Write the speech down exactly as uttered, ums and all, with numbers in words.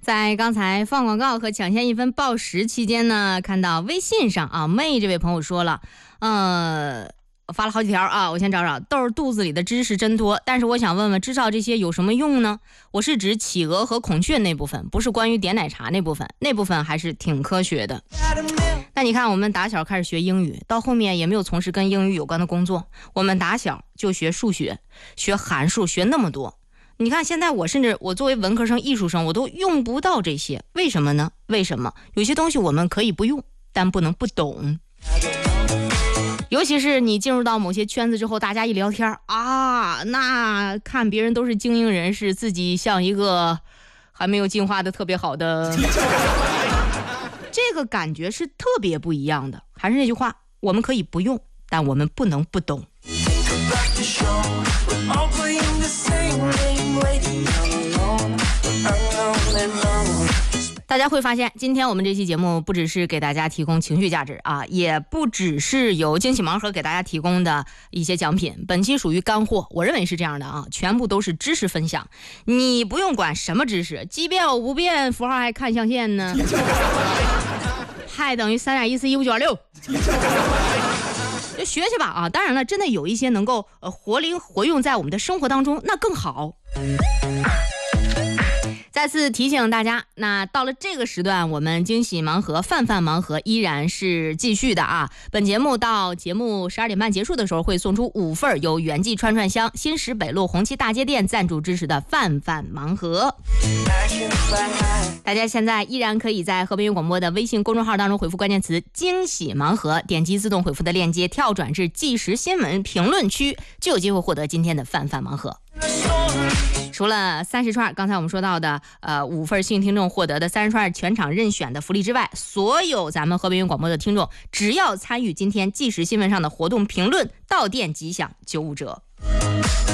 在刚才放广告和抢先一分报时期间呢，看到微信上啊，妹这位朋友说了，呃，发了好几条啊，我先找找。豆儿肚子里的知识真多，但是我想问问，知道这些有什么用呢？我是指企鹅和孔雀那部分，不是关于点奶茶那部分，那部分还是挺科学的。那你看，我们打小开始学英语，到后面也没有从事跟英语有关的工作，我们打小就学数学，学函数，学那么多。你看现在我甚至我作为文科生艺术生我都用不到这些，为什么呢？为什么有些东西我们可以不用，但不能不懂。尤其是你进入到某些圈子之后，大家一聊天啊，那看别人都是精英人士，自己像一个还没有进化的特别好的这个感觉是特别不一样的。还是那句话，我们可以不用，但我们不能不懂。大家会发现，今天我们这期节目不只是给大家提供情绪价值啊，也不只是由惊喜盲盒给大家提供的一些奖品，本期属于干货，我认为是这样的啊，全部都是知识分享，你不用管什么知识，奇变偶不变，符号还看象限呢，派等于三点一四一五九二六。就学去吧啊！当然了，真的有一些能够呃活灵活用在我们的生活当中，那更好。再次提醒大家，那到了这个时段，我们惊喜盲盒、泛泛盲盒依然是继续的啊。本节目到节目十二点半结束的时候，会送出五份由远记串串香新石北路红旗大街店赞助支持的泛泛盲盒。大家现在依然可以在河北云广播的微信公众号当中回复关键词惊喜盲盒，点击自动回复的链接跳转至即时新闻评论区，就有机会获得今天的泛泛盲盒。除了三十串刚才我们说到的呃五份幸运听众获得的三十串全场任选的福利之外，所有咱们河北云广播的听众只要参与今天即时新闻上的活动评论，到店即享九五折。